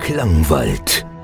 Klangwald.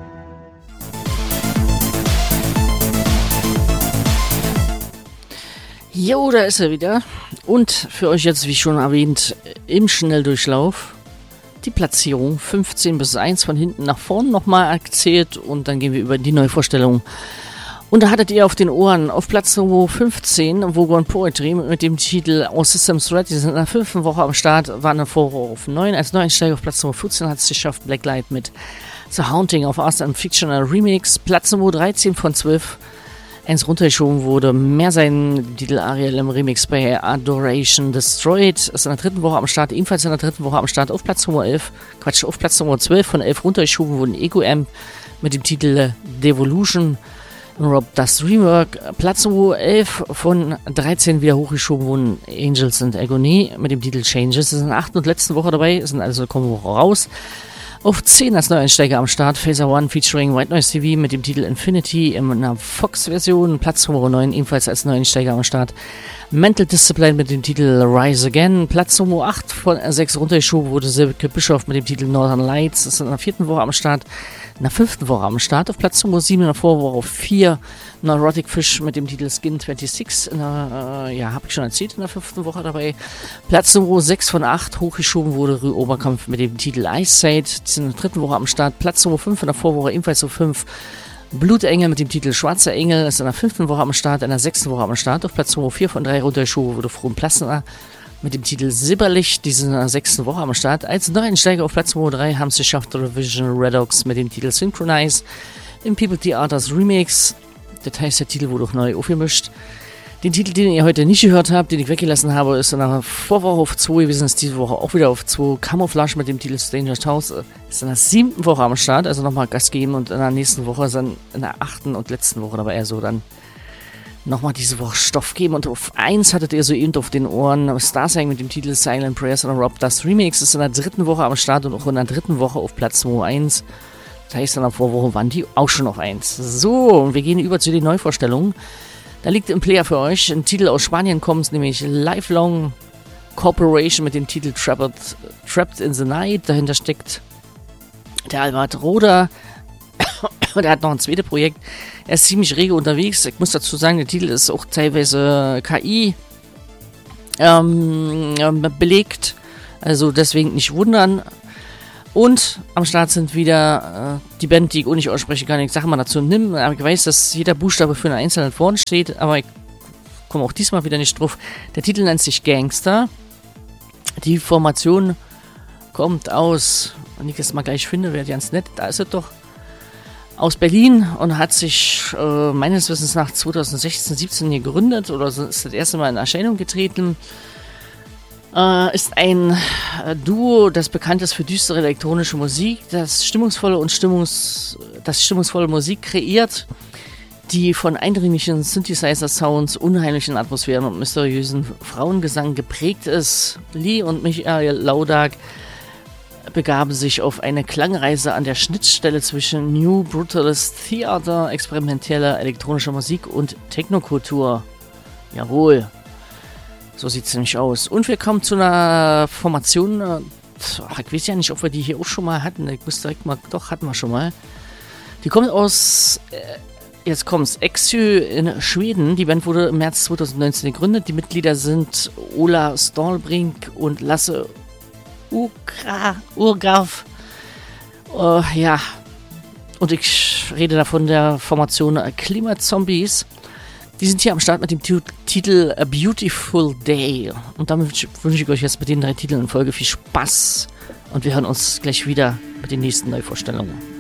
Jo, da ist er wieder. Und für euch jetzt, wie schon erwähnt, im Schnelldurchlauf die Platzierung 15 bis 1 von hinten nach vorn nochmal erzählt und dann gehen wir über die Neuvorstellung. Und da hattet ihr auf den Ohren auf Platz Nummer 15 Vogon Poetry mit dem Titel All Systems Ready. Die sind in der 5. Woche am Start, waren eine Vorwoche auf 9. Als Neueinsteiger auf Platz Nummer 14 hat es geschafft Blacklight mit The Haunting auf Ast and Fictional Remix. Platz Nummer 13 von 12. Eins runtergeschoben wurde, mehr sein Titel Ariel im Remix bei Adoration Destroyed. Ist in der 3. Woche am Start, ebenfalls in der 3. Woche am Start auf Platz Nummer 11. Auf Platz Nummer 12 von 11 runtergeschoben wurden Ego Amp mit dem Titel Devolution. Rob Dust Rework. Platz Nummer 11 von 13 wieder hochgeschoben wurden Angels and Agony mit dem Titel Changes. Das ist in der 8. und letzten Woche dabei, sind also kommen Woche raus. Auf 10 als Neueinsteiger am Start, Phaser One featuring White Noise TV mit dem Titel Infinity in einer Fox-Version. Platz Nummer 9 ebenfalls als Neueinsteiger am Start. Mental Discipline mit dem Titel Rise Again. Platz Nummer 8 von 6 runtergeschoben wurde Silke Bischof mit dem Titel Northern Lights. Das ist in der 4. Woche am Start. In der 5. Woche am Start. Auf Platz Nummer 7 in der Vorwoche auf 4 Neurotic Fish mit dem Titel Skin 26. Habe ich schon erzählt, in der 5. Woche dabei. Platz Nummer 6 von 8 hochgeschoben wurde Rue Oberkampf mit dem Titel Ice Side. Die sind in der 3. Woche am Start. Platz Nummer 5 in der Vorwoche ebenfalls auf 5. Blutengel mit dem Titel Schwarzer Engel ist in der 5. Woche am Start, in der 6. Woche am Start. Auf Platz Nummer 4 von 3 runtergeschoben wurde Frohen Plasma mit dem Titel Silberlicht. Die sind in der 6. Woche am Start. Als Neueinsteiger auf Platz Nummer 3 haben es geschafft Revision Redox mit dem Titel Synchronize im People Theaters Remix. Das heißt, der Titel wurde auch neu aufgemischt. Den Titel, den ihr heute nicht gehört habt, den ich weggelassen habe, ist in der Vorwoche auf 2 gewesen, ist diese Woche auch wieder auf 2. Camouflage mit dem Titel Stranger House ist in der 7. Woche am Start, also nochmal Gas geben und in der nächsten Woche ist dann in der 8. und letzten Woche dabei so dann nochmal diese Woche Stoff geben. Und auf 1 hattet ihr so eben auf den Ohren Starsang mit dem Titel Silent Prayers und Rob Dust Remix ist in der 3. Woche am Start und auch in der 3. Woche auf Platz Nummer 1. Das heißt, in der Vorwoche waren die auch schon auf 1. So, wir gehen über zu den Neuvorstellungen. Da liegt im Player für euch ein Titel aus Spanien, kommt nämlich Lifelong Corporation mit dem Titel Trapped in the Night. Dahinter steckt der Albert Roder. Der hat noch ein zweites Projekt. Er ist ziemlich rege unterwegs. Ich muss dazu sagen, der Titel ist auch teilweise KI belegt. Also deswegen nicht wundern. Und am Start sind wieder die Band, die ich auch nicht aussprechen kann. Ich sage mal dazu, aber ich weiß, dass jeder Buchstabe für einen einzelnen vorne steht, aber ich komme auch diesmal wieder nicht drauf. Der Titel nennt sich Gangster. Die Formation kommt aus, wenn ich das mal gleich finde, wäre ganz nett, da ist es doch, aus Berlin und hat sich meines Wissens nach 2016, 17 gegründet oder ist das erste Mal in Erscheinung getreten. Ist ein Duo, das bekannt ist für düstere elektronische Musik, das stimmungsvolle Musik kreiert, die von eindringlichen Synthesizer-Sounds, unheimlichen Atmosphären und mysteriösen Frauengesang geprägt ist. Lee und Michael Laudag begaben sich auf eine Klangreise an der Schnittstelle zwischen New Brutalist Theater, experimenteller elektronischer Musik und Technokultur. Jawohl. So sieht es nämlich aus. Und wir kommen zu einer Formation, ich weiß ja nicht, ob wir die hier auch schon mal hatten. Ich muss direkt mal, doch, hatten wir schon mal. Die kommt aus, jetzt kommt's, Exy in Schweden. Die Band wurde im März 2019 gegründet. Die Mitglieder sind Ola Stålbrink und Lasse Urgav. Ja, und ich rede davon der Formation Klimazombies. Die sind hier am Start mit dem Titel A Beautiful Day. Und damit wünsche ich euch jetzt mit den 3 Titeln in Folge viel Spaß. Und wir hören uns gleich wieder mit den nächsten Neuvorstellungen.